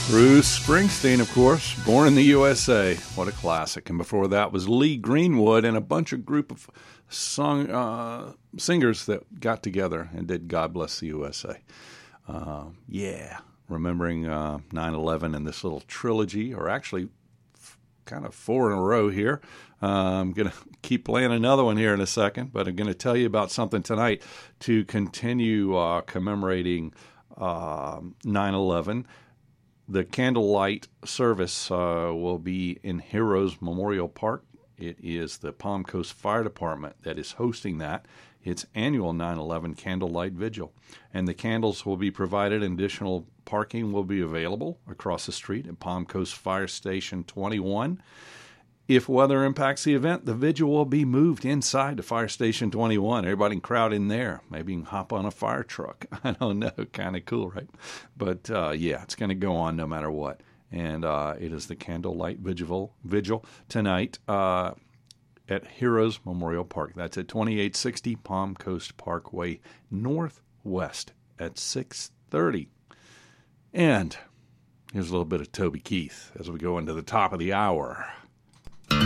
Bruce Springsteen, of course, Born in the USA. What a classic. And before that was Lee Greenwood and a bunch of group of singers that got together and did God Bless the USA. Remembering 9/11 and this little trilogy, or actually kind of 4 in a row here. I'm going to keep playing another one here in a second, but I'm going to tell you about something tonight to continue commemorating 9/11. The candlelight service will be in Heroes Memorial Park. It is the Palm Coast Fire Department that is hosting that. Its annual 9/11 candlelight vigil. And the candles will be provided, and additional parking will be available across the street at Palm Coast Fire Station 21. If weather impacts the event, the vigil will be moved inside to Fire Station 21. Everybody can crowd in there. Maybe you can hop on a fire truck. I don't know. Kind of cool, right? But, it's going to go on no matter what. And it is the Candlelight Vigil tonight at Heroes Memorial Park. That's at 2860 Palm Coast Parkway Northwest at 6:30. And here's a little bit of Toby Keith as we go into the top of the hour.